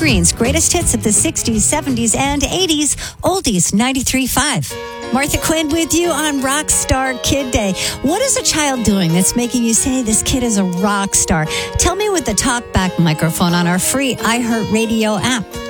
Evergreens, greatest hits of the 60s, 70s, and 80s, oldies 93.5. Martha Quinn with you on Rockstar Kid Day. What is a child doing that's making you say this kid is a rock star? Tell me with the talkback microphone on our free iHeartRadio app.